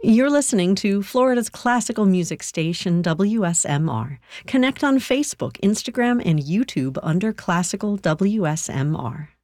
You're listening to Florida's classical music station, WSMR. Connect on Facebook, Instagram, and YouTube under Classical WSMR.